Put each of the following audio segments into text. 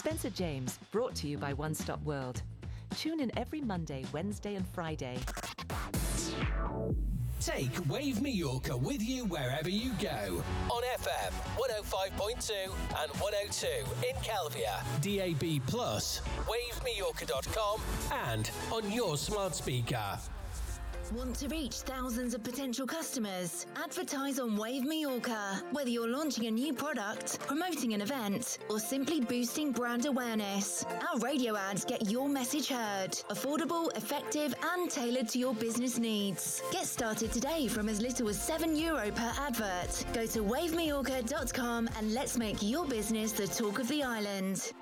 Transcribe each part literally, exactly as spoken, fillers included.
Spencer James, brought to you by One Stop World. Tune in every Monday, Wednesday and Friday. Take Wave Mallorca with you wherever you go. On F M, one oh five point two and one oh two in Calvia. D A B plus, wave mallorca dot com and on your smart speaker. Want to reach thousands of potential customers? Advertise on Wave Mallorca. Whether you're launching a new product, promoting an event, or simply boosting brand awareness, our radio ads get your message heard. Affordable, effective, and tailored to your business needs. Get started today from as little as seven euro per advert. Go to wave mallorca dot com and let's make your business the talk of the island.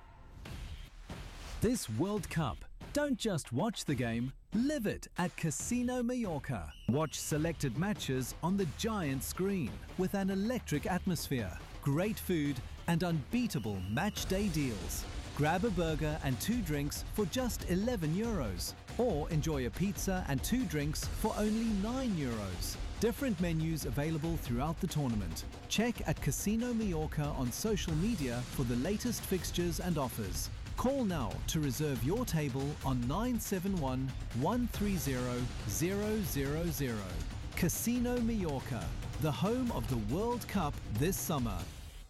This World Cup, don't just watch the game, live it at Casino Mallorca. Watch selected matches on the giant screen with an electric atmosphere, great food and unbeatable match day deals. Grab a burger and two drinks for just eleven euros, or enjoy a pizza and two drinks for only nine euros. Different menus available throughout the tournament. Check at Casino Mallorca on social media for the latest fixtures and offers. Call now to reserve your table on nine seven one, one three zero, zero zero zero. Casino Mallorca, the home of the World Cup this summer.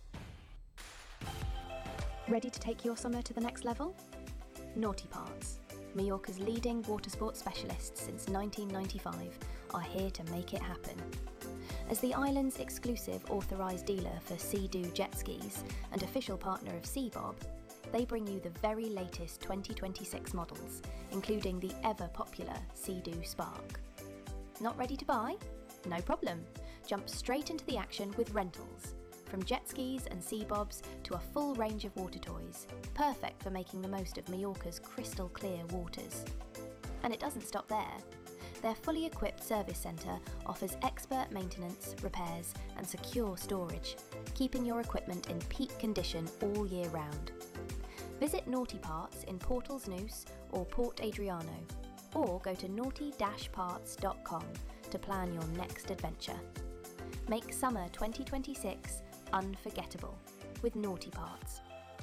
Ready to take your summer to the next level? Naughty Parts, Mallorca's leading water sports specialists since nineteen ninety-five, are here to make it happen. As the island's exclusive authorised dealer for Sea-Doo jet skis and official partner of Seabob, they bring you the very latest twenty twenty-six models, including the ever-popular Sea-Doo Spark. Not ready to buy? No problem. Jump straight into the action with rentals. From jet skis and sea bobs to a full range of water toys, perfect for making the most of Mallorca's crystal clear waters. And it doesn't stop there. Their fully equipped service centre offers expert maintenance, repairs and secure storage, keeping your equipment in peak condition all year round. Visit Naughty Parts in Portals Noose or Port Adriano, or go to naughty dash parts dot com to plan your next adventure. Make summer twenty twenty-six unforgettable with Naughty Parts.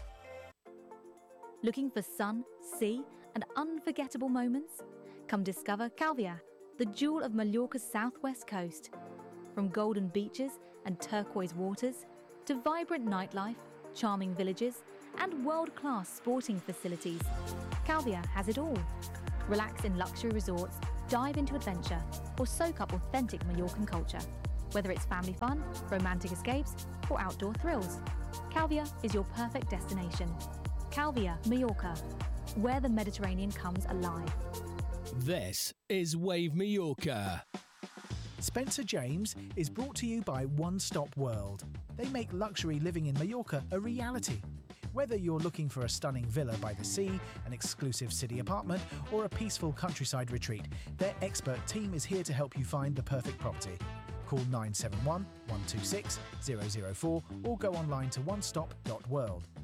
Looking for sun, sea and unforgettable moments? Come discover Calvia, the jewel of Mallorca's southwest coast. From golden beaches and turquoise waters to vibrant nightlife, charming villages and world-class sporting facilities, Calvia has it all. Relax in luxury resorts, dive into adventure or soak up authentic Mallorcan culture. Whether it's family fun, romantic escapes or outdoor thrills, Calvia is your perfect destination. Calvia, Mallorca, where the Mediterranean comes alive. This is Wave Mallorca. Spencer James is brought to you by One Stop World. They make luxury living in Mallorca a reality. Whether you're looking for a stunning villa by the sea, an exclusive city apartment, or a peaceful countryside retreat, their expert team is here to help you find the perfect property. Call nine seven one, one two six, zero zero four or go online to one stop dot world.